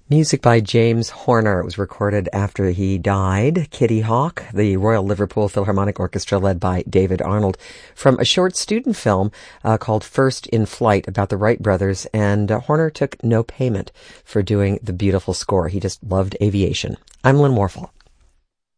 Music by James Horner. It was recorded after he died. Kitty Hawk, the Royal Liverpool Philharmonic Orchestra led by David Arnold, from a short student film called First in Flight about the Wright brothers, and Horner took no payment for doing the beautiful score. He just loved aviation. I'm Lynn Warfel.